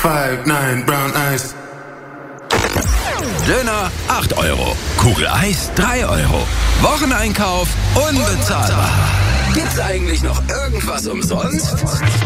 5-9 brown eyes. Döner 8 Euro. Kugel Eis 3 Euro. Wocheneinkauf unbezahlbar. Gibt's eigentlich noch irgendwas umsonst?